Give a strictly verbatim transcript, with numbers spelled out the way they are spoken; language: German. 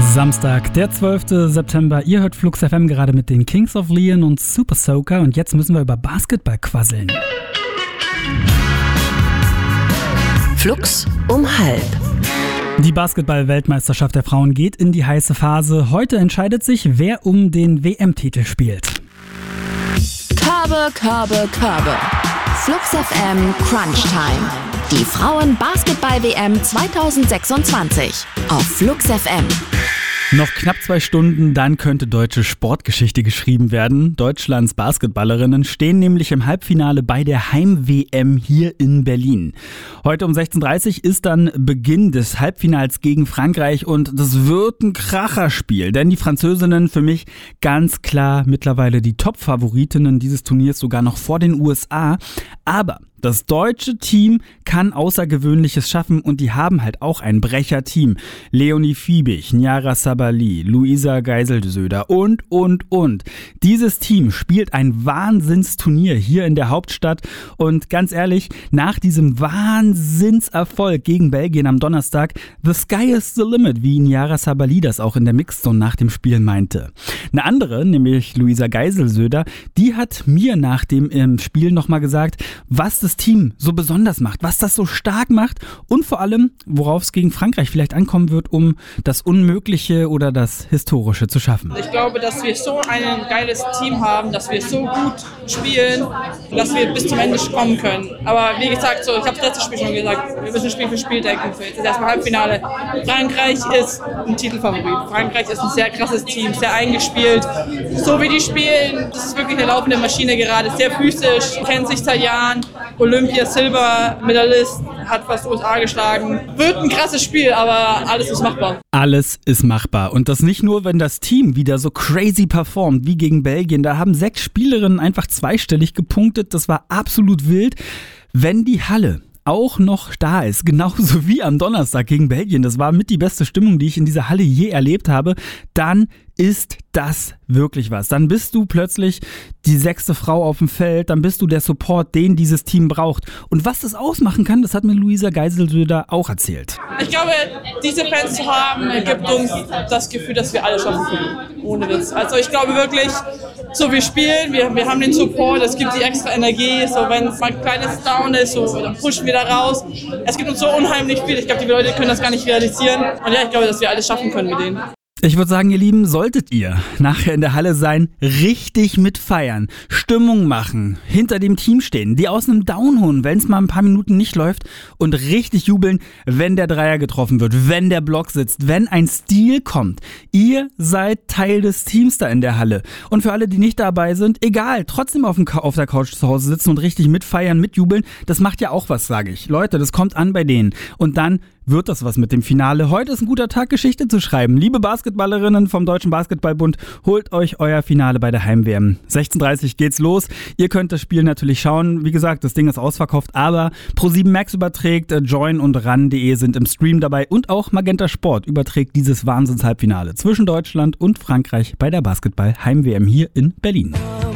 Samstag, der zwölfte September. Ihr hört Flux F M gerade mit den Kings of Leon und Super Soaker. Und jetzt müssen wir über Basketball quasseln. Flux um halb. Die Basketball-Weltmeisterschaft der Frauen geht in die heiße Phase. Heute entscheidet sich, wer um den W M-Titel spielt. Körbe, Körbe, Körbe. Flux F M Crunch Time. Die Frauen-Basketball-W M zwanzig sechsundzwanzig auf Flux F M. Noch knapp zwei Stunden, dann könnte deutsche Sportgeschichte geschrieben werden. Deutschlands Basketballerinnen stehen nämlich im Halbfinale bei der Heim-W M hier in Berlin. Heute um sechzehn Uhr dreißig ist dann Beginn des Halbfinals gegen Frankreich und das wird ein Kracherspiel, denn die Französinnen für mich ganz klar mittlerweile die Top-Favoritinnen dieses Turniers, sogar noch vor den U S A. Aber das deutsche Team kann Außergewöhnliches schaffen und die haben halt auch ein Brecher-Team. Leonie Fiebig, Nyara Sabali, Luisa Geiselsöder und, und, und. Dieses Team spielt ein Wahnsinnsturnier hier in der Hauptstadt und ganz ehrlich, nach diesem Wahnsinnserfolg gegen Belgien am Donnerstag, the sky is the limit, wie Nyara Sabali das auch in der Mixzone nach dem Spiel meinte. Eine andere, nämlich Luisa Geiselsöder, die hat mir nach dem ähm, Spiel nochmal gesagt, was das Team so besonders macht, was das so stark macht und vor allem, worauf es gegen Frankreich vielleicht ankommen wird, um das Unmögliche oder das Historische zu schaffen. Ich glaube, dass wir so ein geiles Team haben, dass wir so gut spielen, dass wir bis zum Ende kommen können. Aber wie gesagt, so, ich habe das letzte Spiel schon gesagt, wir müssen Spiel für Spiel denken. Jetzt ist erstmal Halbfinale. Frankreich ist ein Titelfavorit. Frankreich ist ein sehr krasses Team, sehr eingespielt. So wie die spielen, das ist wirklich eine laufende Maschine gerade, sehr physisch, kennt sich seit Jahren. Olympia-Silber-Medaillist, hat fast U S A geschlagen. Wird ein krasses Spiel, aber alles ist machbar. Alles ist machbar. Und das nicht nur, wenn das Team wieder so crazy performt wie gegen Belgien. Da haben sechs Spielerinnen einfach zweistellig gepunktet. Das war absolut wild. Wenn die Halle auch noch da ist, genauso wie am Donnerstag gegen Belgien, das war mit die beste Stimmung, die ich in dieser Halle je erlebt habe, dann ist das wirklich was. Dann bist du plötzlich die sechste Frau auf dem Feld, dann bist du der Support, den dieses Team braucht. Und was das ausmachen kann, das hat mir Luisa Geiselsöder auch erzählt. Ich glaube, diese Fans zu haben, gibt uns das Gefühl, dass wir alle schaffen können. Ohne Witz. Also ich glaube wirklich, so wir spielen, wir, wir haben den Support, es gibt die extra Energie, so wenn es mal ein kleines Down ist, so, dann pushen wir da raus. Es gibt uns so unheimlich viel, ich glaube, die Leute können das gar nicht realisieren. Und ja, ich glaube, dass wir alles schaffen können mit denen. Ich würde sagen, ihr Lieben, solltet ihr nachher in der Halle sein, richtig mitfeiern, Stimmung machen, hinter dem Team stehen, die aus einem Down holen, wenn es mal ein paar Minuten nicht läuft und richtig jubeln, wenn der Dreier getroffen wird, wenn der Block sitzt, wenn ein Steal kommt. Ihr seid Teil des Teams da in der Halle. Und für alle, die nicht dabei sind, egal, trotzdem auf, dem, auf der Couch zu Hause sitzen und richtig mitfeiern, mitjubeln, das macht ja auch was, sage ich. Leute, das kommt an bei denen. Und dann wird das was mit dem Finale. Heute ist ein guter Tag, Geschichte zu schreiben. Liebe Basketballerinnen vom Deutschen Basketballbund, holt euch euer Finale bei der Heim-W M. sechzehn Uhr dreißig geht's los. Ihr könnt das Spiel natürlich schauen. Wie gesagt, das Ding ist ausverkauft, aber ProSieben Max überträgt, Join und ran punkt de sind im Stream dabei und auch Magenta Sport überträgt dieses Wahnsinns-Halbfinale zwischen Deutschland und Frankreich bei der Basketball-Heim-W M hier in Berlin.